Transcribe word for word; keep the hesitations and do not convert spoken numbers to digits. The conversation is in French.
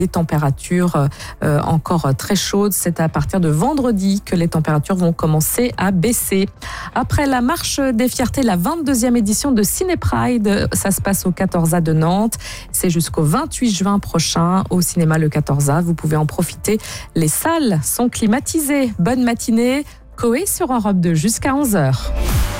des températures euh, encore très chaudes. C'est à partir de vendredi que les températures vont commencer à baisser. Après la marche des fiertés, la vingt-deuxième édition de Ciné Pride, ça se passe au quatorze A de Nantes. C'est jusqu'au vingt-huit juin prochain au cinéma le quatorze A. Vous pouvez en profiter. Les salles sont climatisées. Bonne matinée. Coé sur Europe deux jusqu'à onze heures.